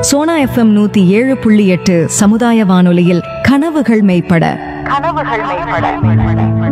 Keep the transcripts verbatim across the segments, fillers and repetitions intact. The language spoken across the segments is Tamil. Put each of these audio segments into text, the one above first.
சோனா எஃப்எம் நூத்தி ஏழு புள்ளி எட்டு சமுதாய வானொலியில் கனவுகள் மெய்ப்பட. கனவுகள் மெய்ப்பட.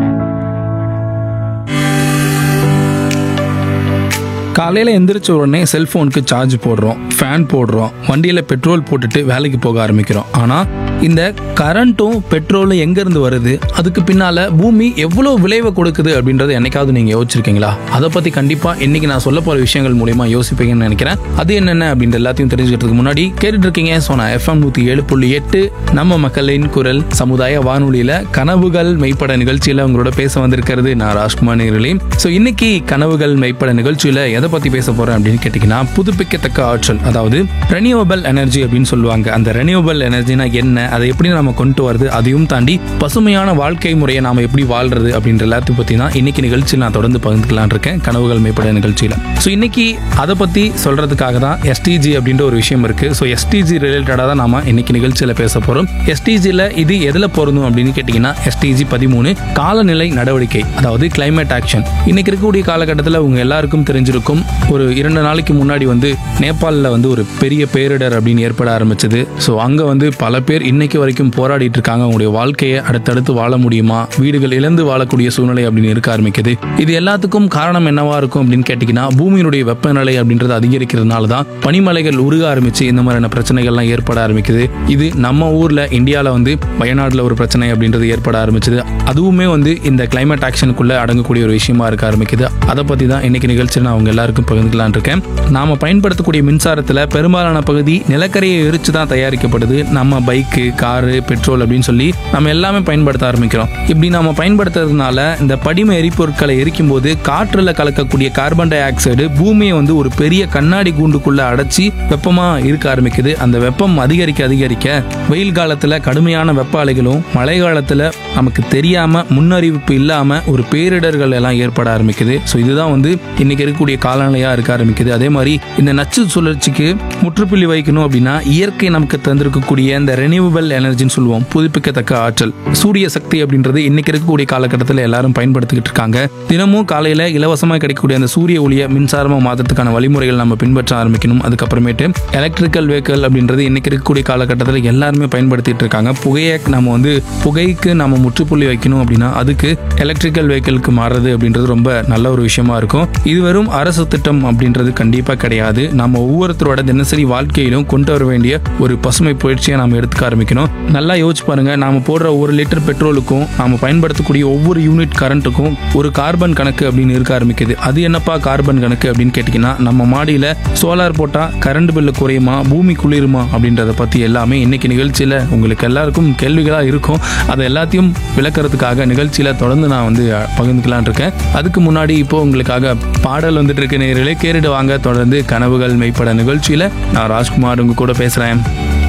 காலையில் எந்திரிச்ச உடனே செல்ஃபோனுக்கு சார்ஜ் போடுறோம், ஃபேன் போடுறோம், வண்டியில் பெட்ரோல் போட்டுட்டு வேலைக்கு போக ஆரம்பிக்கிறோம். ஆனால் இந்த கரண்ட்டும் பெட்ரோலும் எங்கேருந்து வருது, அதுக்கு பின்னால் பூமி எவ்வளோ விளைவை கொடுக்குது அப்படின்றத என்னைக்காவது நீங்கள் யோசிச்சிருக்கீங்களா? அதை பற்றி கண்டிப்பாக இன்றைக்கி நான் சொல்ல போகிற விஷயங்கள் மூலிமா யோசிப்பீங்கன்னு நினைக்கிறேன். அது என்னென்ன அப்படின்ற எல்லாத்தையும் தெரிஞ்சுக்கிறதுக்கு முன்னாடி கேட்டுட்டு இருக்கீங்க சோனா எஃப்எம் நூற்றி ஏழு புள்ளி எட்டு நம்ம மக்களின் குரல் சமுதாய வானொலியில் கனவுகள் மெய்ப்பட நிகழ்ச்சியில் உங்களோட பேச வந்திருக்கிறது நான் ராஜ்குமார் நேர்களே. ஸோ இன்னைக்கு கனவுகள் மெய்ப்பட நிகழ்ச்சியில் எதை பற்றி பேச போகிறேன் அப்படின்னு கேட்டிங்கன்னா, புதுப்பிக்கத்தக்க ஆற்றல், அதாவது ரெனியூவபிள் எனர்ஜி அப்படின்னு சொல்லுவாங்க. அந்த ரெனியூவபிள் எனர்ஜினா என்ன, அதை எப்படி நம்ம கொண்டு வரது, அதையும் தாண்டி பசுமையான வாழ்க்கை முறையை நாம எப்படி வாழ்றது அப்படின்ற எல்லாத்தையும் பற்றி தான் இன்னைக்கு நிகழ்ச்சியில் நான் தொடர்ந்து பகிர்ந்துக்கலாம் இருக்கேன், கனவுகள் மேம்பட நிகழ்ச்சியில். ஸோ இன்னைக்கு அதை பற்றி சொல்றதுக்காக தான் எஸ்டிஜி அப்படின்ற ஒரு விஷயம் இருக்கு. ஸோ எஸ்டிஜி ரிலேட்டடாக தான் நாம இன்னைக்கு நிகழ்ச்சியில் பேச போகிறோம். எஸ்டிஜியில் இது எதில் பொருந்தும் அப்படின்னு கேட்டிங்கன்னா, எஸ்டிஜி பதிமூணு காலநிலை நடவடிக்கை, அதாவது கிளைமேட் ஆக்ஷன். இன்னைக்கு இருக்கக்கூடிய காலகட்டத்தில் உங்க எல்லாருக்கும் தெரிஞ்சிருக்கும், ஒரு இரண்டு நாளைக்கு முன்னாடி வந்து நேபாளில் வந்து ஒரு பெரிய பேரிடர் அப்படின்னு ஏற்பட ஆரம்பிச்சது. ஸோ அங்கே வந்து பல பேர் இன்னைக்கு வரைக்கும் போராடிட்டு இருக்காங்க. அவங்களுடைய வாழ்க்கையை அடுத்தடுத்து வாழ முடியுமா, வீடுகள் இழந்து வாழக்கூடிய சூழ்நிலை அப்படின்னு இருக்க ஆரம்பிக்குது. இது எல்லாத்துக்கும் காரணம் என்னவா இருக்கும் அப்படின்னு கேட்டிங்கன்னா, பூமியினுடைய வெப்பநிலை அப்படின்றது அதிகரிக்கிறதுனால தான் பனிமலைகள் உருக ஆரம்பிச்சு இந்த மாதிரியான பிரச்சனைகள்லாம் ஏற்பட ஆரம்பிக்குது. இது நம்ம ஊரில் இந்தியாவில் வந்து வயநாட்டில் ஒரு பிரச்சனை அப்படின்றது ஏற்பட ஆரம்பிச்சது. அதுவுமே வந்து இந்த கிளைமேட் ஆக்ஷனுக்குள்ள அடங்கக்கூடிய ஒரு விஷயமா இருக்க ஆரம்பிக்குது. அதை பற்றி தான் இன்னைக்கு நிகழ்ச்சியில் நான் அவங்க எல்லாருக்கும் பகிர்ந்துக்கலாம் இருக்கேன். நாம பயன்படுத்தக்கூடிய மின்சாரத்தில் பெரும்பாலான பகுதி நிலக்கரியை எரிச்சு தான் தயாரிக்கப்படுது. நம்ம பைக்கு, காரு, பெட்ரோல் அப்படின்னு சொல்லி நம்ம எல்லாமே பயன்படுத்த ஆரம்பிக்கிறோம். இப்படி நம்ம பயன்படுத்துறதுனால இந்த படிம எரிபொருட்களை எரிக்கும் போது காற்றுல கலக்கக்கூடிய கார்பன் டை ஆக்சைடு பூமியை வந்து ஒரு பெரிய கண்ணாடி கூண்டுக்குள்ள அடைச்சி வெப்பமா இருக்க ஆரம்பிக்குது. அந்த வெப்பம் அதிகரிக்க அதிகரிக்க வெயில் காலத்துல கடுமையான வெப்ப அலைகளும், மழை காலத்துல நமக்கு தெரியாம முன்னறிவிப்பு இல்லாம ஒரு பேரிடர்கள் எல்லாம் ஏற்பட ஆரம்பிக்குது. ஸோ இதுதான் வந்து இன்னைக்கு இருக்கக்கூடிய காலநிலையா இருக்க ஆரம்பிக்குது. அதே மாதிரி இந்த நச்சு சுழற்சிக்கு முற்றுப்புள்ளி வைக்கணும் அப்படின்னா, இயற்கை நமக்கு தந்திருக்கக்கூடிய இந்த ரெனியூவபிள் எனர்ஜின்னு சொல்லுவோம், புதுப்பிக்கத்தக்க ஆற்றல், சூரிய சக்தி அப்படின்றது இன்னைக்கு இருக்கக்கூடிய காலகட்டத்தில் எல்லாரும் பயன்படுத்திக்கிட்டு இருக்காங்க. தினமும் காலையில இலவசமாக கிடைக்கக்கூடிய அந்த சூரிய ஒளியை மின்சாரமா மாற்றத்துக்கான வழிமுறைகள் நம்ம பின்பற்ற ஆரம்பிக்கணும். அதுக்கப்புறமேட்டு எலக்ட்ரிக்கல் வெஹிக்கிள் அப்படின்றது இன்னைக்கு இருக்கக்கூடிய காலகட்டத்தில் எல்லாருமே பயன்படுத்திட்டு இருக்காங்க. புகையை நம்ம வந்து புகைக்கு நம்ம முற்றுப்புள்ளி வைக்கணும் அப்படின்னா அதுக்கு எலக்ட்ரிக்கல் வெஹிக்கிளுக்கு மாறுறது அப்படின்றது ரொம்ப நல்ல ஒரு விஷயமா இருக்கும். இது வெறும் அரசு திட்டம் அப்படின்றது கண்டிப்பா கிடையாது. நம்ம ஒவ்வொருத்தரோட தினசரி வாழ்க்கையிலும் கொண்டு வர வேண்டிய ஒரு பசுமை புரட்சியை நாம எடுத்துக்க ஆரம்பிக்கணும். நல்லா யோசிச்சு பாருங்க, நாம போடுற ஒரு லிட்டர் பெட்ரோலுக்கும் நாம பயன்படுத்தக்கூடிய ஒவ்வொரு யூனிட் கரண்ட்டுக்கும் ஒரு கார்பன் கணக்கு அப்படின்னு இருக்க ஆரம்பிக்குது. அது என்னப்பா கார்பன் கணக்கு அப்படின்னு கேட்டீங்கன்னா, நம்ம மாடியில சோலார் போட்டா கரண்ட் பில்லு குறையுமா, பூமி குளிருமா அப்படின்றத பத்தி எல்லாமே இன்னைக்கு நிகழ்ச்சியில உங்களுக்கு எல்லாருக்கும் கேள்விகளா இருக்கும். அதை எல்லாத்தையும் விளக்குறதுக்காக நிகழ்ச்சியில தொடர்ந்து நான் வந்து பகிர்ந்துக்கலாம் இருக்கேன். அதுக்கு முன்னாடி இப்போ உங்களுக்காக பாடல் வந்துட்டு இருக்க நேயர்களே, கேட்டுட்டு வாங்க. தொடர்ந்து கனவுகள் மெய்ப்பட நிகழ்ச்சியில நான் ராஜ்குமார் உங்க கூட பேசுறேன்.